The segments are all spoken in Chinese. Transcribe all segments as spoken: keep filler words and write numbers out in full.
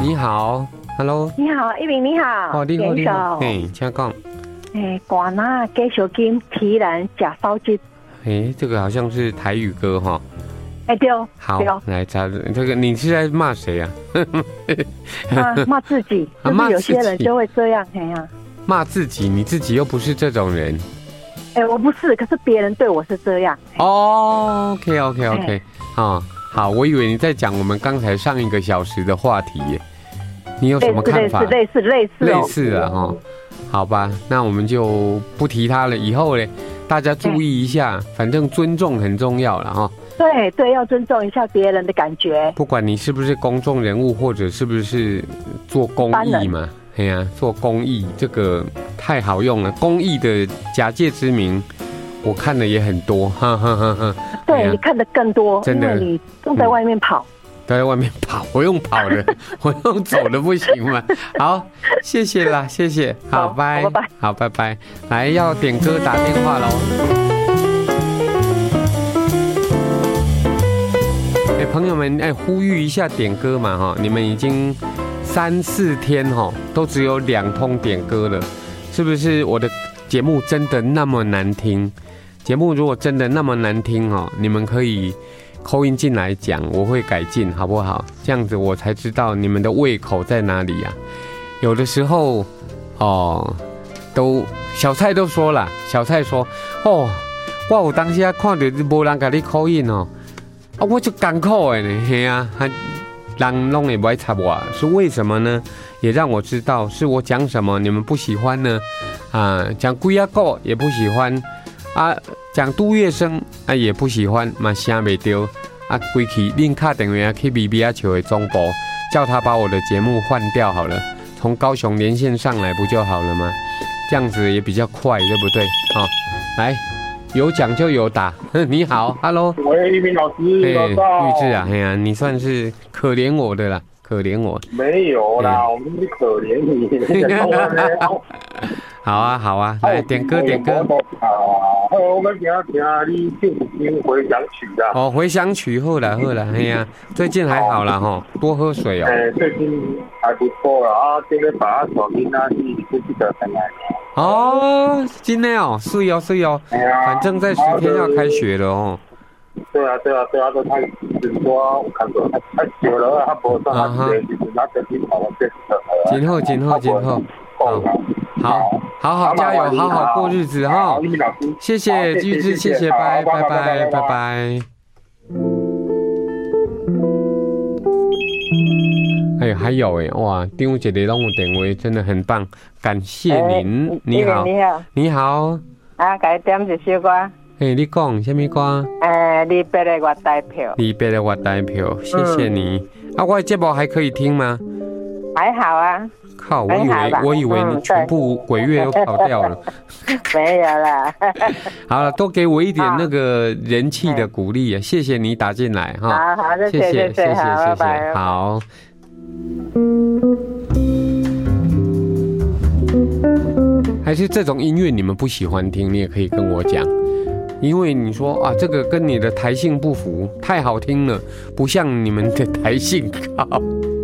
你好 ，Hello。 你好，一鸣你好。 哦，你好，你好。哎，请讲。 哎，瓜那给小金提篮假烧鸡。 哎，这个好像是台语歌哈。 哎，对哦。 好，来查这个，你是在骂谁啊？ 骂骂自己，就是有些人就会这样，哎呀。 骂自己，你自己又不是这种人。 哎，我不是，可是别人对我是这样。 哦 ，OK OK OK， 啊，好，我以为你在讲我们刚才上一个小时的话题耶。你有什么看法？ 类似类似类似的哈。好吧，那我们就不提它了。以后呢，大家注意一下，反正尊重很重要了哈。 对对，要尊重一下别人的感觉。 不管你是不是公众人物，或者是不是做公益嘛。哎呀，做公益这个太好用了，公益的假借之名，我看的也很多，哈哈哈哈。 对、哎、你看的更多， 真的， 因为你都在外面跑， 都、嗯、在外面跑，我用跑的，我用走的不行吗？好，谢谢啦，谢谢，好，拜拜，好，拜拜。来，要点歌打电话喽。哎，朋友们，哎，呼吁一下点歌嘛，哈，你们已经。三四天哈，都只有两通点歌了，是不是我的节目真的那么难听？节目如果真的那么难听哦，你们可以call in进来讲，我会改进，好不好？这样子我才知道你们的胃口在哪里啊。有的时候哦，都小蔡都说了，小蔡说哦，我有当时看到无人给你call in哦，啊，我就艰苦的呢，嘿啊。人拢也不爱插我，是为什么呢？也让我知道是我讲什么你们不喜欢呢？啊，讲龟仔狗也不喜欢啊，讲杜月笙啊也不喜欢，嘛声袂到啊，归去另打电话去咪咪仔球的总部，叫他把我的节目换掉好了，从高雄连线上来不就好了吗？这样子也比较快，对不对？好、哦，来。有讲就有打，你好 ，Hello， 喂，一鸣老师， 哎，玉志啊，哎呀、啊，你算是可怜我的啦，可怜我。 没有啦，欸、我们是可怜你。 好啊，好啊，来点歌，点歌。 啊，我们听听你最近回想曲的。 哦，回想曲好啦，好啦，哎呀、啊，最近还好啦哈，多喝水哦。 哎、欸，最近还不错啦，啊，这个把手机拿去出去的回来。 哦，今天哦，是哦，是哦，反正在十天要开学了哦。 对啊，对啊，对啊，都太只说我看过太太久了，他不上他直接就是拿手机跑到电视上。 今后，今后，今后，好，好，好好加油，好好过日子哈。谢谢玉志，谢谢，拜拜拜拜拜。哎，还有哎，哇，张一个拢有电话，真的很棒，感谢您。欸、你好， 你好， 你好。 啊，给你点一首歌。哎、 欸，你讲什么歌？ 呃，离别的月台票。 离别的月台票，谢谢你。嗯、啊，我的节目还可以听吗？ 还好啊。 靠，我以为我以为你全部鬼月都跑掉了。 没有啦。 好了，多给我一点那个人气的鼓励啊！谢谢你打进来哈。 好好，谢谢谢谢谢谢谢，好。还是这种音乐你们不喜欢听，你也可以跟我讲，因为你说啊，这个跟你的台性不符，太好听了，不像你们的台性高。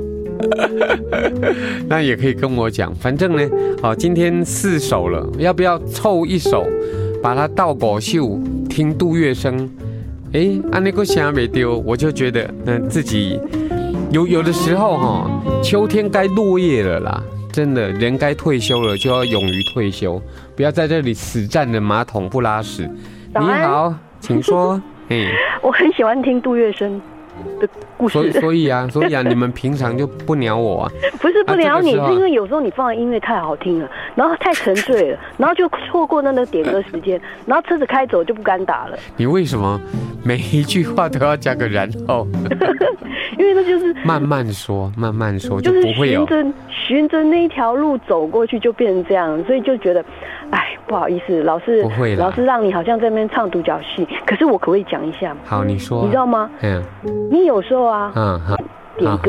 那也可以跟我讲，反正呢，好，今天四首了，要不要凑一首，把它倒果秀听杜月笙？哎，按那个声没丢，我就觉得，嗯、呃，自己有有的时候哈，秋天该落叶了啦。真的，人该退休了，就要勇于退休，不要在这里死站着马桶不拉屎。你好，请说。哎， 我很喜欢听杜月笙的故事。 所以，所以啊，所以啊，你们平常就不鸟我啊？ 不是不鸟你，啊、是因为有时候你放的音乐太好听了，然后太沉醉了，然后就错过那个点歌时间，然后车子开走就不敢打了。 你为什么每一句话都要加个然后？ 因为那就是慢慢说，慢慢说，就不会有。 循着循着那一条路走过去，就变成这样，所以就觉得，哎，不好意思，老是不会老是让你好像在那边唱独角戏。可是我可不可以讲一下？ 好，你说、啊。 你知道吗？ 嗯。 你有时候啊， 嗯好。 点歌。